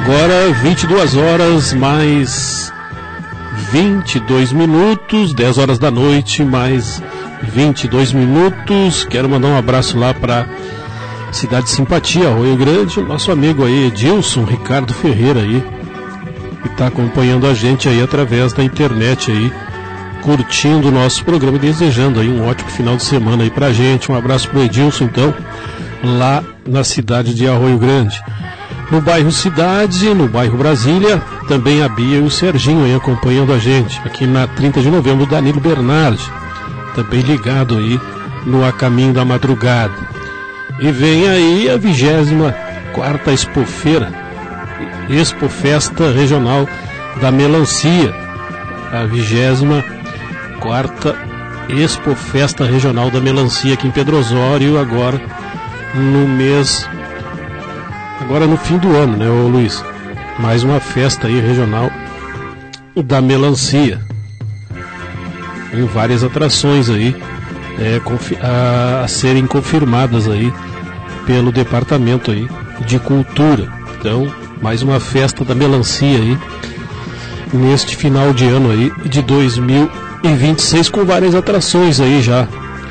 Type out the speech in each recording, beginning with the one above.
Agora 22 horas mais 22 minutos, 10 horas da noite mais 22 minutos. Quero mandar um abraço lá para Cidade de Simpatia, Arroio Grande, nosso amigo aí Edilson Ricardo Ferreira aí, que está acompanhando a gente aí através da internet aí, curtindo o nosso programa e desejando aí um ótimo final de semana aí pra gente. Um abraço pro Edilson então, lá na cidade de Arroio Grande. No bairro Cidade, no bairro Brasília, também a Bia e o Serginho aí acompanhando a gente. Aqui na 30 de novembro, o Danilo Bernardi, também ligado aí no A Caminho da Madrugada. E vem aí a 24ª Expofesta Regional da Melancia. A 24ª Expofesta Regional da Melancia aqui em Pedro Osório, agora no fim do ano, né, ô Luiz? Mais uma festa aí regional da Melancia. Tem várias atrações aí a serem confirmadas aí pelo Departamento aí de Cultura. Então, mais uma festa da Melancia aí neste final de ano aí de 2026, com várias atrações aí já.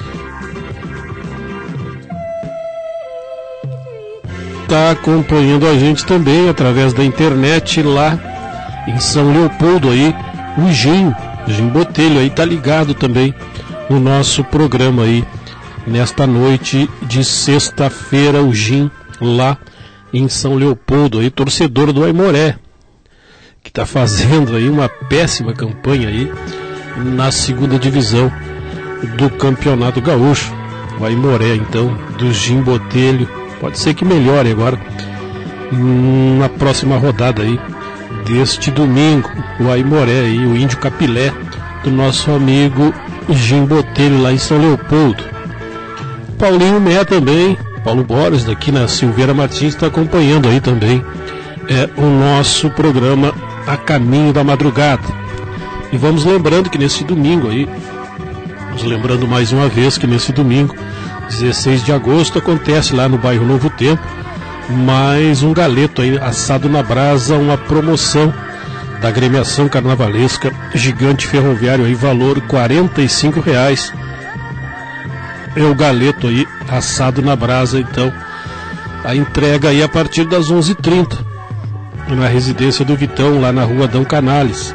Está acompanhando a gente também através da internet lá em São Leopoldo aí, o Jim Botelho aí tá ligado também no nosso programa aí nesta noite de sexta-feira. O Jim lá em São Leopoldo aí, torcedor do Aimoré, que está fazendo aí uma péssima campanha aí na segunda divisão do Campeonato Gaúcho. O Aimoré então do Jim Botelho, pode ser que melhore agora na próxima rodada aí deste domingo. O Aimoré aí, o Índio Capilé do nosso amigo Jim Botelho lá em São Leopoldo. Paulinho Mé também, Paulo Borges daqui na Silveira Martins, está acompanhando aí também o nosso programa A Caminho da Madrugada. E vamos lembrando que nesse domingo aí, lembrando mais uma vez que nesse domingo, 16 de agosto, acontece lá no bairro Novo Tempo mais um galeto aí assado na brasa, uma promoção da agremiação carnavalesca Gigante Ferroviário aí, valor R$45. É o galeto aí assado na brasa. Então a entrega aí a partir das 11h30 na residência do Vitão, lá na rua Dão Canales.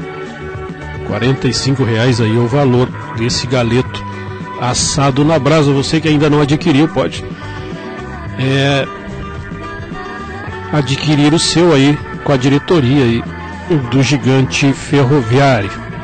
R$45 aí é o valor desse galeto assado na brasa. Você que ainda não adquiriu, pode adquirir o seu aí com a diretoria aí do Gigante Ferroviário.